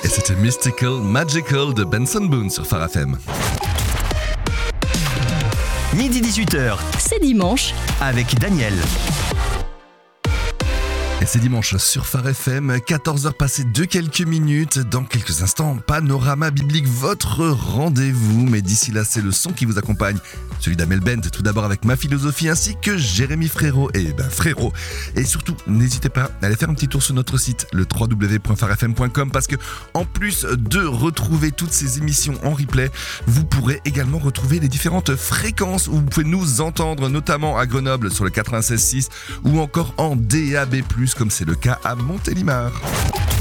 Et c'était Mystical Magical de Benson Boone sur Phare FM. Midi 18h, C'est dimanche. avec Daniel. Et c'est dimanche sur Phare FM, 14h passées de quelques minutes. Dans quelques instants, Panorama Biblique, votre rendez-vous. Mais d'ici là, c'est le son qui vous accompagne. Celui d'Amel Bent, tout d'abord avec Ma Philosophie, ainsi que Jérémy Frérot. Frérot. Et surtout, n'hésitez pas à aller faire un petit tour sur notre site, le www.pharefm.com, parce que en plus de retrouver toutes ces émissions en replay, vous pourrez également retrouver les différentes fréquences où vous pouvez nous entendre, notamment à Grenoble sur le 96.6 ou encore en DAB+, comme c'est le cas à Montélimar.